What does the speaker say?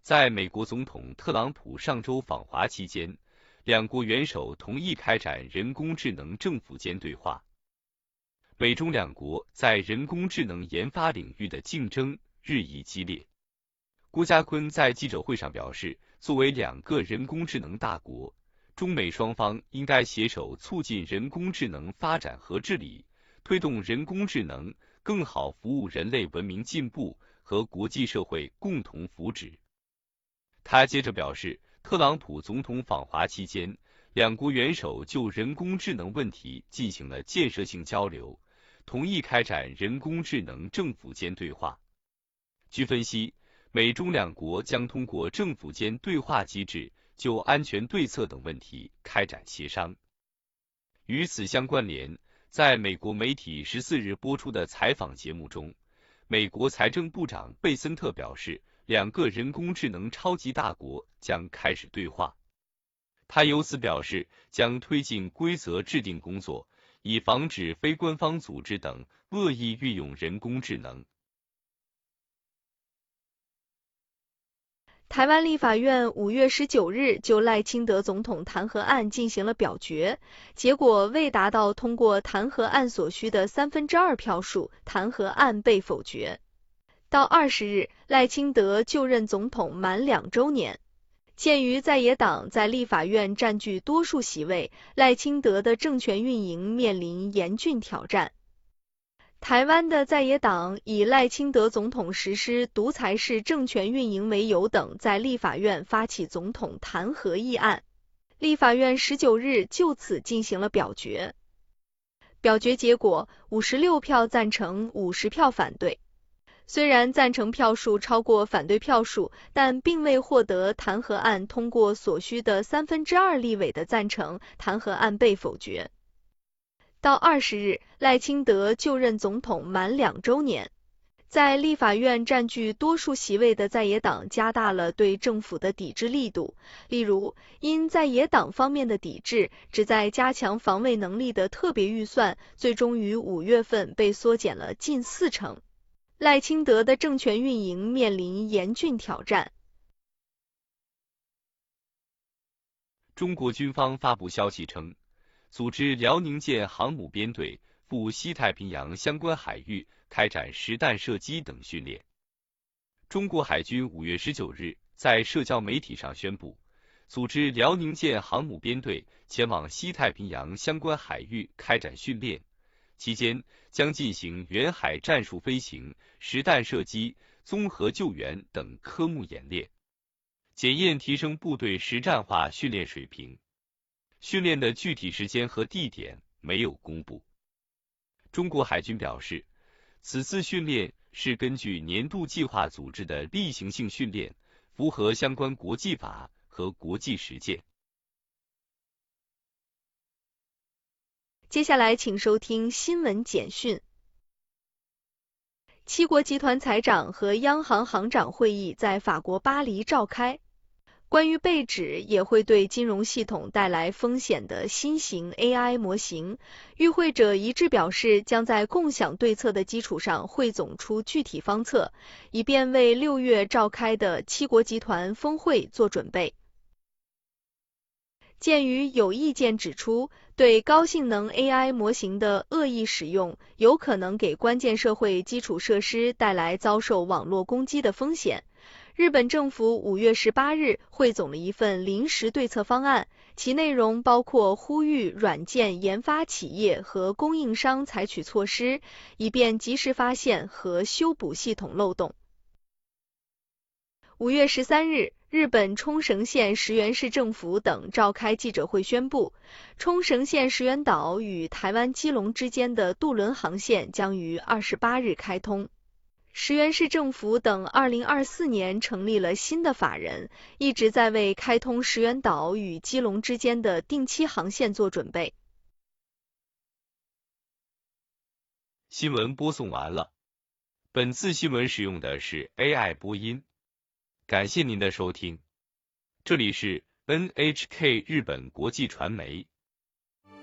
在美国总统特朗普上周访华期间，两国元首同意开展人工智能政府间对话。美中两国在人工智能研发领域的竞争日益激烈。郭家坤在记者会上表示，作为两个人工智能大国，中美双方应该携手促进人工智能发展和治理，推动人工智能更好服务人类文明进步和国际社会共同福祉。他接着表示，特朗普总统访华期间，两国元首就人工智能问题进行了建设性交流，同意开展人工智能政府间对话。据分析，美中两国将通过政府间对话机制就安全对策等问题开展协商。与此相关联，在美国媒体14日播出的采访节目中，美国财政部长贝森特表示，两个人工智能超级大国将开始对话。他由此表示，将推进规则制定工作，以防止非官方组织等恶意运用人工智能。 台湾立法院5月19日就赖清德总统弹劾案进行了表决，结果未达到通过弹劾案所需的2/3票数，弹劾案被否决。到20日，赖清德就任总统满2周年。鉴于在野党在立法院占据多数席位，赖清德的政权运营面临严峻挑战。台湾的在野党以赖清德总统实施独裁式政权运营为由等，在立法院发起总统弹劾议案。立法院19日就此进行了表决。表决结果56票赞成，50票反对。虽然赞成票数超过反对票数，但并未获得弹劾案通过所需的2/3立委的赞成，弹劾案被否决。到20日，赖清德就任总统满2周年。在立法院占据多数席位的在野党加大了对政府的抵制力度，例如，因在野党方面的抵制，旨在加强防卫能力的特别预算，最终于5月份被缩减了近40%。赖清德的政权运营面临严峻挑战。 中国军方发布消息称，组织辽宁舰航母编队赴西太平洋相关海域开展实弹射击等训练。中国海军5月19日在社交媒体上宣布，组织辽宁舰航母编队前往西太平洋相关海域开展训练，期间将进行远海战术飞行、实弹射击、综合救援等科目演练，检验提升部队实战化训练水平。训练的具体时间和地点没有公布。中国海军表示，此次训练是根据年度计划组织的例行性训练，符合相关国际法和国际实践。 接下来请收听新闻简讯。七国集团财长和央行行长会议在法国巴黎召开。关于被指也会对金融系统带来风险的新型 AI 模型，与会者一致表示将在共享对策的基础上汇总出具体方策，以便为6月召开的七国集团峰会做准备。鉴于有意见指出，对高性能 AI 模型的恶意使用有可能给关键社会基础设施带来遭受网络攻击的风险，日本政府5月18日汇总了一份临时对策方案，其内容包括呼吁软件研发企业和供应商采取措施，以便及时发现和修补系统漏洞。5月13日，日本冲绳县石垣市政府等召开记者会宣布，冲绳县石垣岛与台湾基隆之间的渡轮航线将于28日开通。石垣市政府等2024年成立了新的法人，一直在为开通石垣岛与基隆之间的定期航线做准备。 新闻播送完了。本次新闻使用的是 AI 播音。感谢您的收听，这里是 NHK 日本国际传媒。